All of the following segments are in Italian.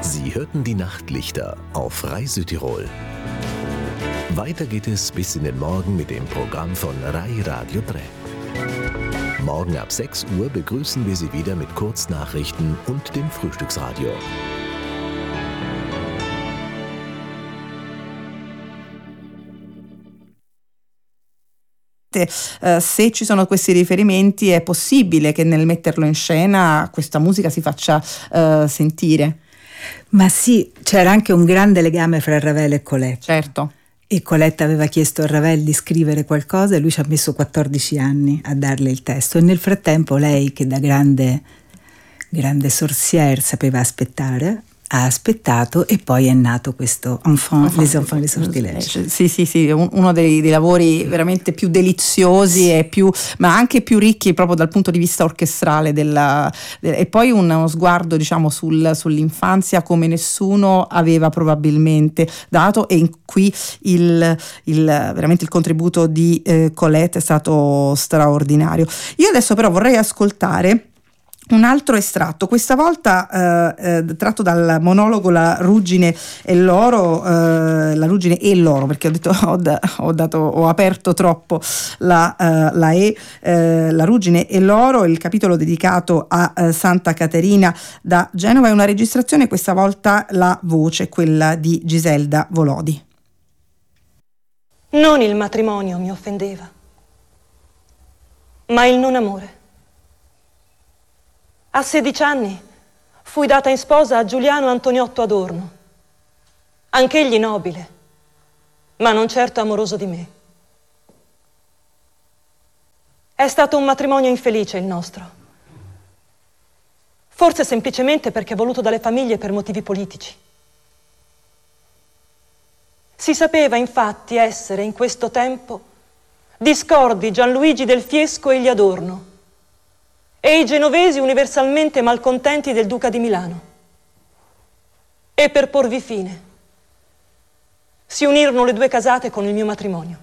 Sie hörten die Nachtlichter auf Rai Südtirol. Weiter geht es bis in den Morgen mit dem Programm von Rai Radio 3. Morgen ab 6 Uhr begrüßen wir Sie wieder mit Kurznachrichten und dem Frühstücksradio. Se ci sono questi riferimenti è possibile che nel metterlo in scena questa musica si faccia sentire. Ma sì, c'era anche un grande legame fra Ravel e Colette. Certo. E Colette aveva chiesto a Ravel di scrivere qualcosa e lui ci ha messo 14 anni a darle il testo, e nel frattempo lei, che da grande sorcière sapeva aspettare, ha aspettato, e poi è nato questo Les Enfants les Sortilèges. Sì, uno dei lavori veramente più deliziosi e ma anche più ricchi proprio dal punto di vista orchestrale e poi uno sguardo, diciamo, sull'infanzia come nessuno aveva probabilmente dato, e qui veramente il contributo di Colette è stato straordinario. Io adesso però vorrei ascoltare un altro estratto, questa volta tratto dal monologo La ruggine e l'oro, perché ho aperto troppo la ruggine e l'oro, il capitolo dedicato a Santa Caterina da Genova. È una registrazione, questa volta la voce, quella di Giselda Volodi. Non il matrimonio mi offendeva, ma il non amore. A 16 anni fui data in sposa a Giuliano Antoniotto Adorno, anch'egli nobile, ma non certo amoroso di me. È stato un matrimonio infelice il nostro, forse semplicemente perché voluto dalle famiglie per motivi politici. Si sapeva infatti essere in questo tempo discordi Gianluigi del Fiesco e gli Adorno, e i genovesi universalmente malcontenti del duca di Milano. E per porvi fine, si unirono le due casate con il mio matrimonio.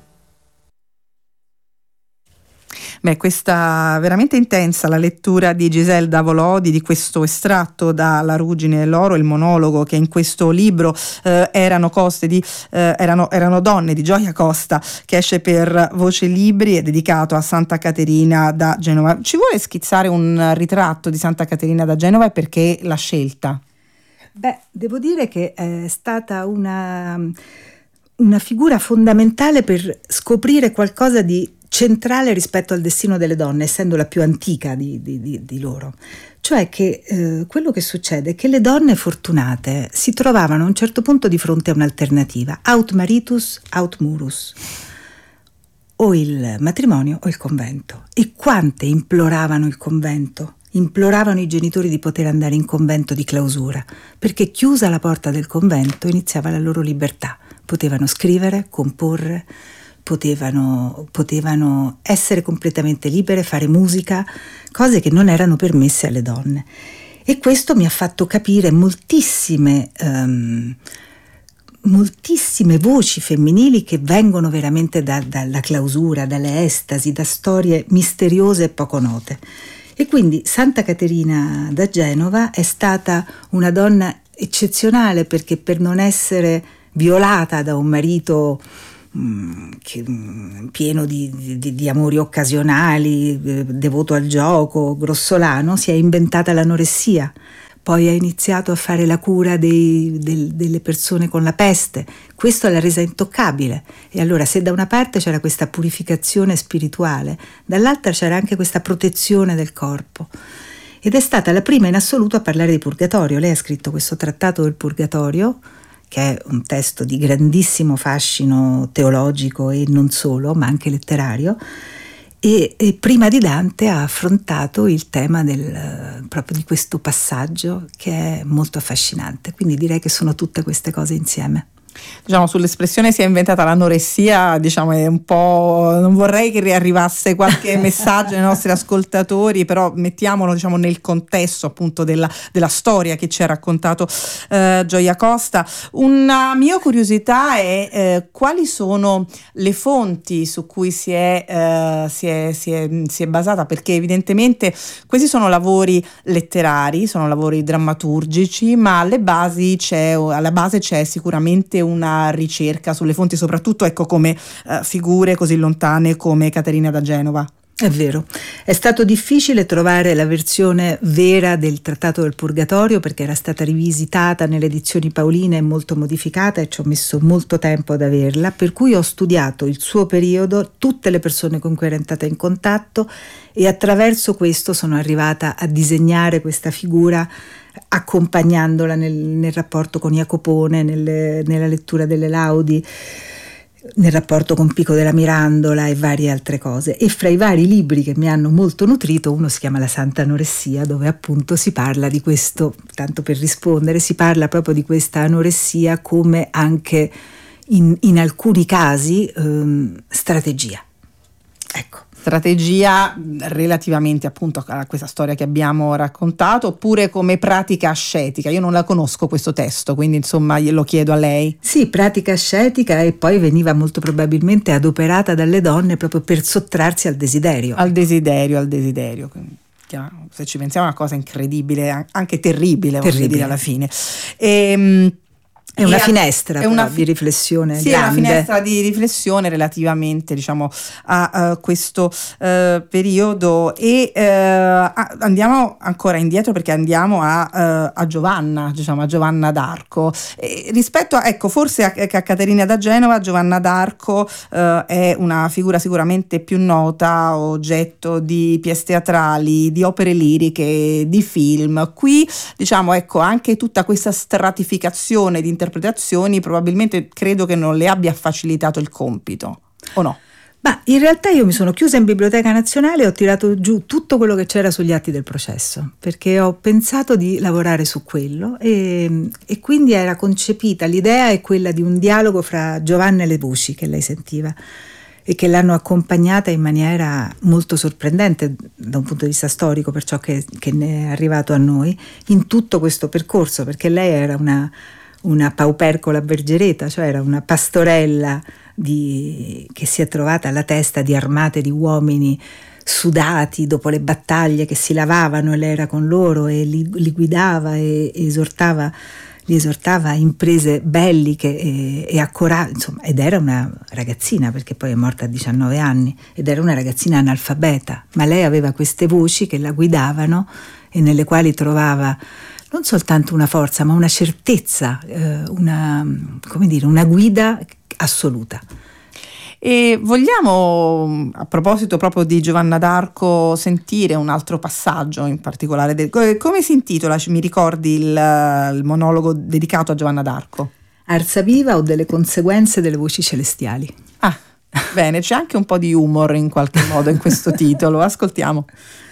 Beh, questa veramente intensa la lettura di Giselda Volodi di questo estratto da La ruggine e l'oro, il monologo che in questo libro erano donne di Gioia Costa, che esce per Voce Libri, è dedicato a Santa Caterina da Genova. Ci vuole schizzare un ritratto di Santa Caterina da Genova, e perché l'ha scelta? Beh, devo dire che è stata una figura fondamentale per scoprire qualcosa di centrale rispetto al destino delle donne, essendo la più antica di loro. Cioè che quello che succede è che le donne fortunate si trovavano a un certo punto di fronte a un'alternativa: aut maritus, aut murus, o il matrimonio o il convento. E quante imploravano il convento, imploravano i genitori di poter andare in convento di clausura, perché chiusa la porta del convento iniziava la loro libertà. Potevano scrivere, comporre, potevano essere completamente libere, fare musica, cose che non erano permesse alle donne. E questo mi ha fatto capire moltissime voci femminili che vengono veramente dalla clausura, dalle estasi, da storie misteriose e poco note. E quindi Santa Caterina da Genova è stata una donna eccezionale, perché per non essere violata da un marito pieno di amori occasionali, devoto al gioco, grossolano, si è inventata l'anoressia. Poi ha iniziato a fare la cura delle persone con la peste. Questo l'ha resa intoccabile. E allora, se da una parte c'era questa purificazione spirituale, dall'altra c'era anche questa protezione del corpo. Ed è stata la prima in assoluto a parlare di purgatorio. Lei ha scritto questo trattato del purgatorio, che è un testo di grandissimo fascino teologico e non solo, ma anche letterario, e prima di Dante ha affrontato il tema proprio di questo passaggio, che è molto affascinante. Quindi direi che sono tutte queste cose insieme. Diciamo, sull'espressione si è inventata l'anoressia, diciamo, è un po', non vorrei che riarrivasse qualche messaggio ai nostri ascoltatori, però mettiamolo, diciamo, nel contesto appunto della storia che ci ha raccontato Gioia Costa. Una mia curiosità è quali sono le fonti su cui si è basata, perché evidentemente questi sono lavori letterari, sono lavori drammaturgici, ma alla base c'è sicuramente una ricerca sulle fonti, soprattutto ecco come figure così lontane come Caterina da Genova. È vero, è stato difficile trovare la versione vera del Trattato del Purgatorio, perché era stata rivisitata nelle edizioni Paoline e molto modificata, e ci ho messo molto tempo ad averla, per cui ho studiato il suo periodo, tutte le persone con cui era entrata in contatto, e attraverso questo sono arrivata a disegnare questa figura, accompagnandola nel rapporto con Jacopone, nella lettura delle laudi, nel rapporto con Pico della Mirandola e varie altre cose. E fra i vari libri che mi hanno molto nutrito, uno si chiama La Santa Anoressia, dove appunto si parla di questo, tanto per rispondere, si parla proprio di questa anoressia come anche in alcuni casi strategia. Ecco. Strategia relativamente appunto a questa storia che abbiamo raccontato, oppure come pratica ascetica? Io non la conosco questo testo, quindi insomma glielo chiedo a lei. Sì, pratica ascetica, e poi veniva molto probabilmente adoperata dalle donne proprio per sottrarsi al desiderio. Al desiderio. Se ci pensiamo è una cosa incredibile, anche terribile. Voglio dire, alla fine. È una finestra di riflessione, sì, grande. È una finestra di riflessione relativamente, diciamo, a questo periodo. E andiamo ancora indietro, perché andiamo a Giovanna, diciamo, a Giovanna d'Arco. Rispetto a, ecco, forse a Caterina da Genova, Giovanna d'Arco è una figura sicuramente più nota, oggetto di pièce teatrali, di opere liriche, di film. Qui, diciamo, ecco, anche tutta questa stratificazione di interpretazioni probabilmente credo che non le abbia facilitato il compito, o no? Ma in realtà io mi sono chiusa in Biblioteca Nazionale e ho tirato giù tutto quello che c'era sugli atti del processo, perché ho pensato di lavorare su quello, e quindi era concepita, l'idea è quella di un dialogo fra Giovanna e le voci che lei sentiva e che l'hanno accompagnata in maniera molto sorprendente da un punto di vista storico, per ciò che ne è arrivato a noi in tutto questo percorso, perché lei era una paupercola bergereta, cioè era una pastorella che si è trovata alla testa di armate di uomini sudati dopo le battaglie, che si lavavano, e lei era con loro e li guidava e li esortava a imprese belliche e a coraggio, insomma. Ed era una ragazzina, perché poi è morta a 19 anni, ed era una ragazzina analfabeta, ma lei aveva queste voci che la guidavano e nelle quali trovava non soltanto una forza, ma una certezza, una guida assoluta. E vogliamo, a proposito proprio di Giovanna d'Arco, sentire un altro passaggio in particolare. Come si intitola, mi ricordi, il monologo dedicato a Giovanna d'Arco? Arsa viva o delle conseguenze delle voci celestiali. Ah, bene, c'è anche un po' di humor in qualche modo in questo titolo. Ascoltiamo.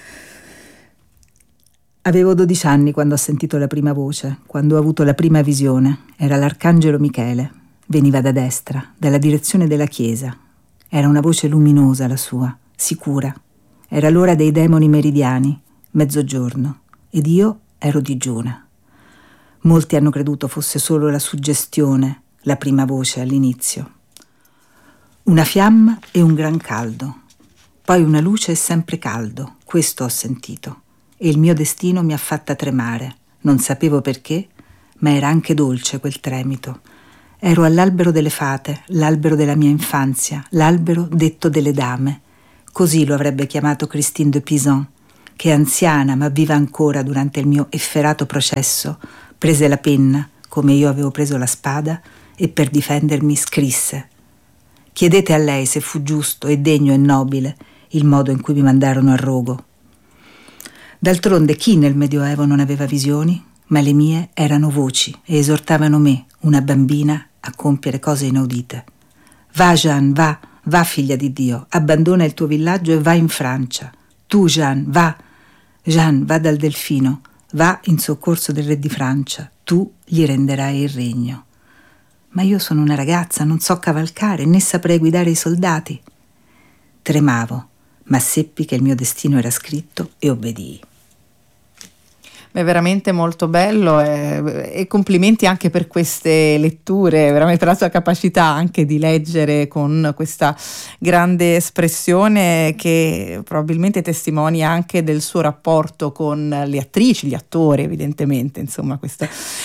Avevo 12 anni quando ho sentito la prima voce, quando ho avuto la prima visione. Era l'arcangelo Michele. Veniva da destra, dalla direzione della chiesa. Era una voce luminosa la sua, sicura. Era l'ora dei demoni meridiani, mezzogiorno, ed io ero digiuna. Molti hanno creduto fosse solo la suggestione, la prima voce all'inizio. Una fiamma e un gran caldo. Poi una luce e sempre caldo, questo ho sentito. E il mio destino mi ha fatta tremare. Non sapevo perché, ma era anche dolce quel tremito. Ero all'albero delle fate, l'albero della mia infanzia, l'albero detto delle dame. Così lo avrebbe chiamato Christine de Pizan, che anziana ma viva ancora durante il mio efferato processo, prese la penna, come io avevo preso la spada, e per difendermi scrisse. Chiedete a lei se fu giusto e degno e nobile il modo in cui mi mandarono a rogo. D'altronde chi nel Medioevo non aveva visioni? Ma le mie erano voci e esortavano me, una bambina, a compiere cose inaudite. Va Jeanne, va figlia di Dio, abbandona il tuo villaggio e va in Francia. Tu Jeanne, va dal Delfino, va in soccorso del re di Francia, tu gli renderai il regno. Ma io sono una ragazza, non so cavalcare, né saprei guidare i soldati. Tremavo, ma seppi che il mio destino era scritto e obbedii. È veramente molto bello e complimenti anche per queste letture, veramente per la sua capacità anche di leggere con questa grande espressione che probabilmente testimonia anche del suo rapporto con le attrici, gli attori evidentemente, insomma questo.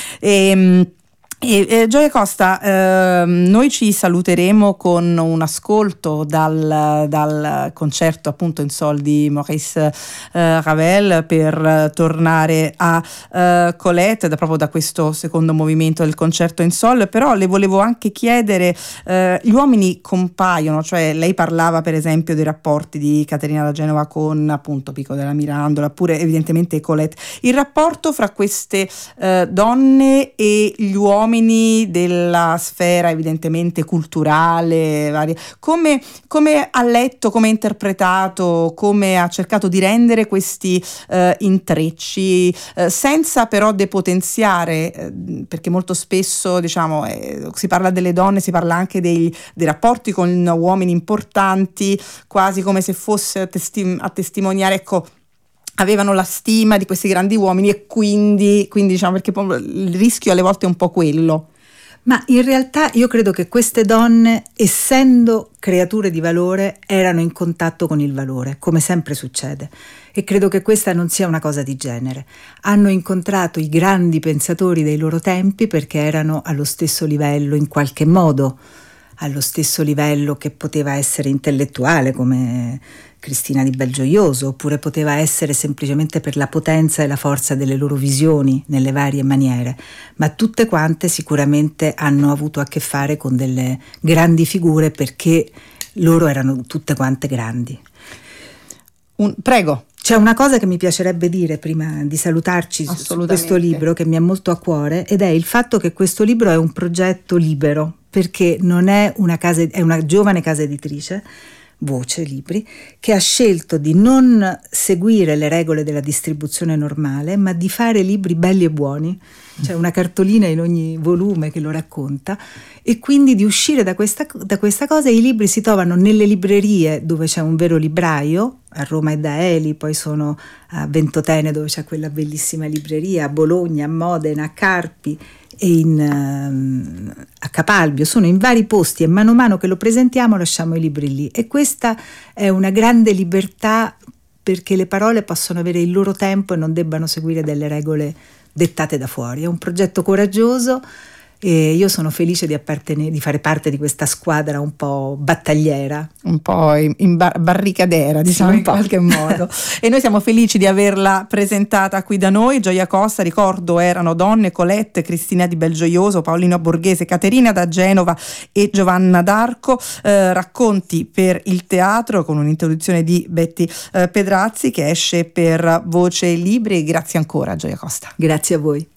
Gioia Costa, noi ci saluteremo con un ascolto dal concerto appunto in sol di Maurice Ravel per tornare a Colette proprio da questo secondo movimento del concerto in sol. Però le volevo anche chiedere, gli uomini compaiono, cioè lei parlava per esempio dei rapporti di Caterina da Genova con appunto Pico della Mirandola, pure evidentemente Colette, il rapporto fra queste donne e gli uomini della sfera evidentemente culturale, varie. Come ha letto, come ha interpretato, come ha cercato di rendere questi intrecci senza però depotenziare, perché molto spesso diciamo si parla delle donne, si parla anche dei rapporti con uomini importanti, quasi come se fosse a testimoniare, ecco, avevano la stima di questi grandi uomini e quindi diciamo, perché il rischio alle volte è un po' quello. Ma in realtà io credo che queste donne, essendo creature di valore, erano in contatto con il valore, come sempre succede. E credo che questa non sia una cosa di genere. Hanno incontrato i grandi pensatori dei loro tempi perché erano allo stesso livello, in qualche modo, allo stesso livello che poteva essere intellettuale, come Cristina di Belgioioso, oppure poteva essere semplicemente per la potenza e la forza delle loro visioni nelle varie maniere, ma tutte quante sicuramente hanno avuto a che fare con delle grandi figure perché loro erano tutte quante grandi. Prego. C'è una cosa che mi piacerebbe dire prima di salutarci su questo libro che mi è molto a cuore, ed è il fatto che questo libro è un progetto libero, perché non è è una giovane casa editrice, Voce Libri, che ha scelto di non seguire le regole della distribuzione normale, ma di fare libri belli e buoni. C'è una cartolina in ogni volume che lo racconta, e quindi di uscire da questa cosa. I libri si trovano nelle librerie dove c'è un vero libraio, a Roma e da Eli, poi sono a Ventotene dove c'è quella bellissima libreria, a Bologna, a Modena, a Carpi e a Capalbio, sono in vari posti, e mano a mano che lo presentiamo lasciamo i libri lì, e questa è una grande libertà perché le parole possono avere il loro tempo e non debbano seguire delle regole dettate da fuori. È un progetto coraggioso e io sono felice di fare parte di questa squadra un po' battagliera, un po' in barricadera, diciamo, sì, in qualche modo. E noi siamo felici di averla presentata qui da noi. Gioia Costa, ricordo, erano donne: Colette, Cristina di Belgioioso, Paolino Borghese, Caterina da Genova e Giovanna d'Arco. Racconti per il teatro, con un'introduzione di Betty Pedrazzi, che esce per Voce Libri. Grazie ancora, Gioia Costa. Grazie a voi.